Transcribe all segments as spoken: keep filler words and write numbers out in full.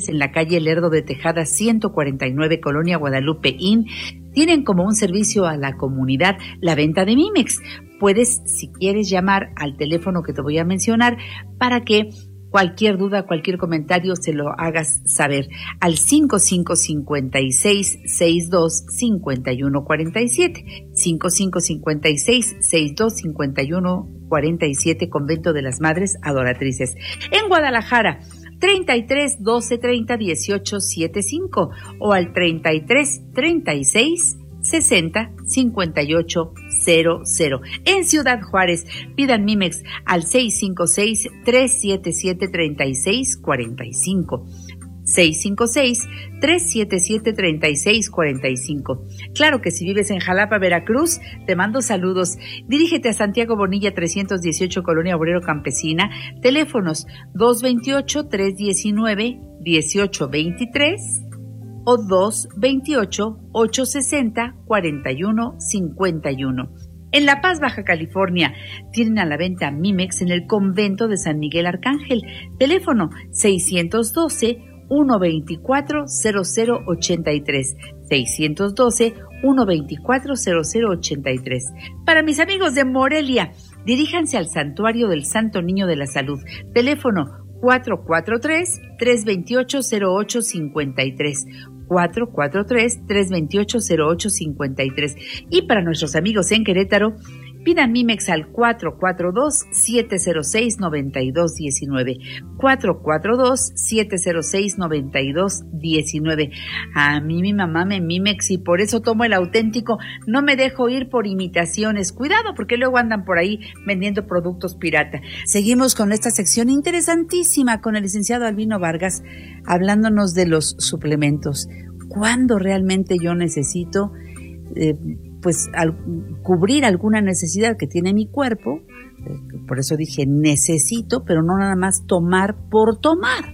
Juárez, en la calle Lerdo de Tejada ciento cuarenta y nueve, Colonia Guadalupe Inn, tienen como un servicio a la comunidad la venta de Mimex. Puedes, si quieres, llamar al teléfono que te voy a mencionar para que cualquier duda, cualquier comentario se lo hagas saber al cinco cinco cinco seis, seis dos cinco uno cuatro siete, cinco cinco cinco seis, seis dos cinco uno cuatro siete, Convento de las Madres Adoratrices. En Guadalajara, treinta y tres, doce, treinta, dieciocho, setenta y cinco o al treinta y tres, treinta y seis, sesenta, cincuenta y ocho, cero cero. En Ciudad Juárez, pidan Mimex al seis cinco seis, tres siete siete, tres seis cuatro cinco. seis cinco seis, tres siete siete, tres seis cuatro cinco. Claro que si vives en Jalapa, Veracruz, te mando saludos. Dirígete a Santiago Bonilla trescientos dieciocho, Colonia Obrero Campesina. Teléfonos dos veintiocho, tres diecinueve, dieciocho veintitrés o dos veintiocho, ocho sesenta, cuarenta y uno cincuenta y uno. En La Paz, Baja California, tienen a la venta Mimex en el Convento de San Miguel Arcángel. Teléfono seiscientos doce, ciento veinticuatro, cero cero ochenta y tres, seiscientos doce, ciento veinticuatro, cero cero ochenta y tres. Para mis amigos de Morelia, diríjanse al Santuario del Santo Niño de la Salud. Teléfono cuatro cuatro tres, tres dos ocho, cero ocho cinco tres, cuatro cuatro tres, tres dos ocho, cero ocho cinco tres. Y para nuestros amigos en Querétaro, pidan Mimex al cuatro cuatro dos, siete cero seis, nueve dos uno nueve, cuatro cuatro dos, siete cero seis, nueve dos uno nueve. A mí mi mamá me Mimex y por eso tomo el auténtico, no me dejo ir por imitaciones. Cuidado, porque luego andan por ahí vendiendo productos pirata. Seguimos con esta sección interesantísima con el licenciado Albino Vargas, hablándonos de los suplementos. ¿Cuándo realmente yo necesito eh, pues al, cubrir alguna necesidad que tiene mi cuerpo? Eh, por eso dije necesito, pero no nada más tomar por tomar.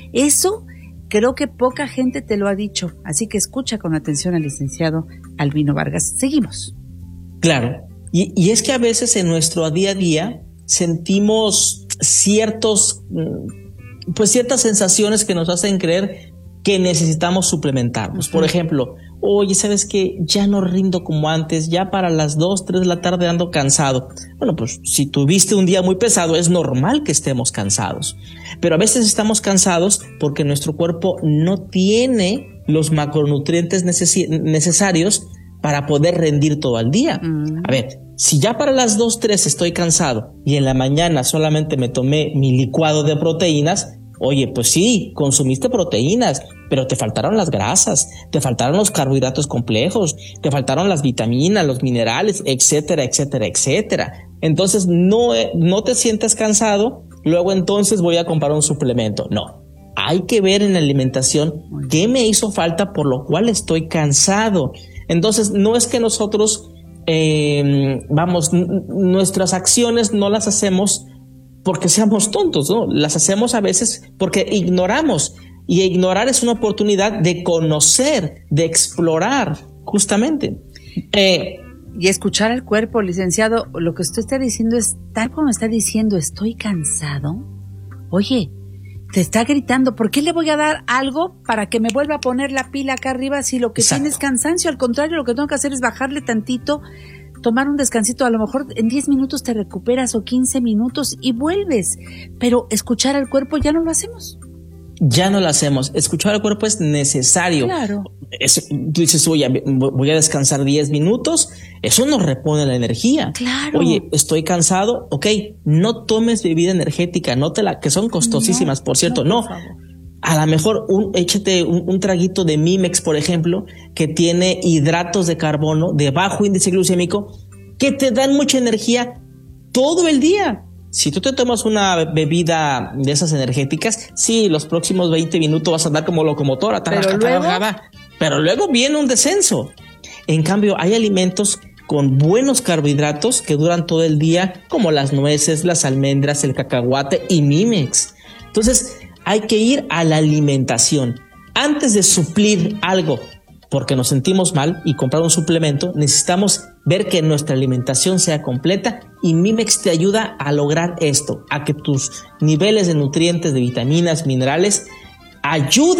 Eso creo que poca gente te lo ha dicho, así que escucha con atención al licenciado Albino Vargas. Seguimos. Claro, y, y es que a veces en nuestro día a día sentimos ciertos, pues ciertas sensaciones que nos hacen creer que necesitamos suplementarnos. Uh-huh. Por ejemplo, oye, ¿sabes qué? Ya no rindo como antes, ya para las dos, tres de la tarde ando cansado. Bueno, pues si tuviste un día muy pesado, es normal que estemos cansados. Pero a veces estamos cansados porque nuestro cuerpo no tiene los macronutrientes neces- necesarios para poder rendir todo el día. Uh-huh. A ver, si ya para las dos, tres estoy cansado y en la mañana solamente me tomé mi licuado de proteínas, oye, pues sí, consumiste proteínas, pero te faltaron las grasas, te faltaron los carbohidratos complejos, te faltaron las vitaminas, los minerales, etcétera, etcétera, etcétera. Entonces no, no te sientes cansado, luego entonces voy a comprar un suplemento. No, hay que ver en la alimentación qué me hizo falta por lo cual estoy cansado. Entonces no es que nosotros, eh, vamos, n- nuestras acciones no las hacemos porque seamos tontos, ¿no? Las hacemos a veces porque ignoramos, y ignorar es una oportunidad de conocer, de explorar, justamente. Eh, y escuchar al cuerpo, licenciado. Lo que usted está diciendo es tal como está diciendo, estoy cansado. Oye, te está gritando, ¿por qué le voy a dar algo para que me vuelva a poner la pila acá arriba si lo que Exacto. tiene es cansancio? Al contrario, lo que tengo que hacer es bajarle tantito, tomar un descansito, a lo mejor en diez minutos te recuperas o quince minutos y vuelves, pero escuchar al cuerpo ya no lo hacemos. Ya no lo hacemos. Escuchar al cuerpo es necesario. Claro. Es, tú dices, oye, voy a descansar diez minutos, eso nos repone la energía. Claro. Oye, estoy cansado, ok, no tomes bebida energética, no te la, que son costosísimas, no, por cierto, no. Por no. A lo mejor un, échate un, un traguito de Mimex, por ejemplo, que tiene hidratos de carbono de bajo índice glucémico, que te dan mucha energía todo el día. Si tú te tomas una bebida de esas energéticas, sí, los próximos veinte minutos vas a andar como locomotora, pero luego, pero luego viene un descenso. En cambio, hay alimentos con buenos carbohidratos que duran todo el día, como las nueces, las almendras, el cacahuate y Mimex. Entonces, hay que ir a la alimentación. Antes de suplir algo porque nos sentimos mal y comprar un suplemento, necesitamos ver que nuestra alimentación sea completa, y Mimex te ayuda a lograr esto, a que tus niveles de nutrientes, de vitaminas, minerales ayuden